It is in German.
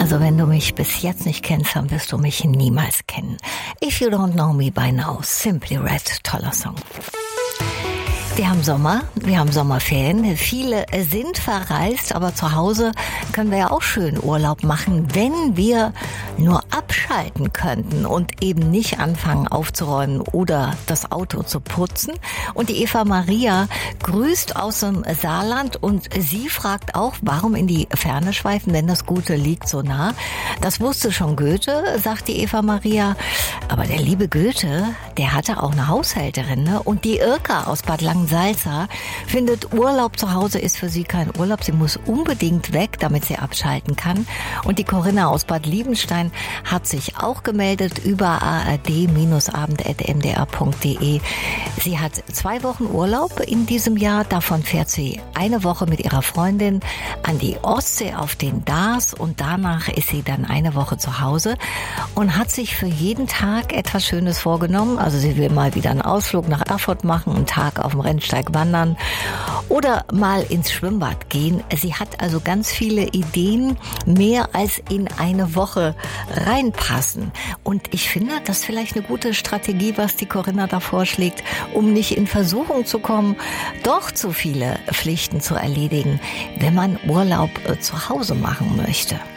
Also wenn du mich bis jetzt nicht kennst, dann wirst du mich niemals kennen. If you don't know me by now, Simply Red, toller Song. Wir haben Sommer, wir haben Sommerferien. Viele sind verreist, aber zu Hause können wir ja auch schön Urlaub machen, wenn wir nur abschalten könnten und eben nicht anfangen aufzuräumen oder das Auto zu putzen. Und die Eva Maria grüßt aus dem Saarland und sie fragt auch, warum in die Ferne schweifen, denn das Gute liegt so nah. Das wusste schon Goethe, sagt die Eva Maria. Aber der liebe Goethe, der hatte auch eine Haushälterin, ne? Und die Irka aus Bad Langensalza findet, Urlaub zu Hause ist für sie kein Urlaub. Sie muss unbedingt weg, damit sie abschalten kann. Und die Corinna aus Bad Liebenstein hat sich auch gemeldet über ard-abend@mdr.de. Sie hat 2 Wochen Urlaub in diesem Jahr. Davon fährt sie eine Woche mit ihrer Freundin an die Ostsee auf den Dars und danach ist sie dann eine Woche zu Hause und hat sich für jeden Tag etwas Schönes vorgenommen. Also sie will mal wieder einen Ausflug nach Erfurt machen, einen Tag auf dem Rennsteig wandern oder mal ins Schwimmbad gehen. Sie hat also ganz viele Ideen, mehr als in eine Woche reinpassen. Und ich finde, das ist vielleicht eine gute Strategie, was die Corinna da vorschlägt, um nicht in Versuchung zu kommen, doch zu viele Pflichten zu erledigen, wenn man Urlaub zu Hause machen möchte.